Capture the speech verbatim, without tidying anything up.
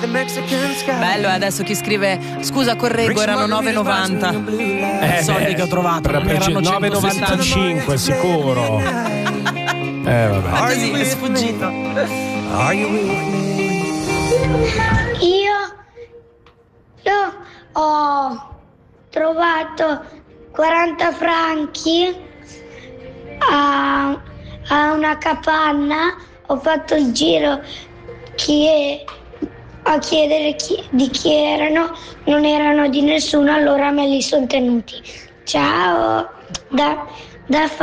Bello, eh, adesso chi scrive scusa correggo erano nove e novanta Eh, soldi che ho trovato, per non erano nove e novantacinque sicuro. Eh vabbè. Così è sfuggito. Io, io ho trovato quaranta franchi a, a una capanna, ho fatto il giro chi è, a chiedere chi, di chi erano, non erano di nessuno, allora me li sono tenuti. Ciao, da, da fa-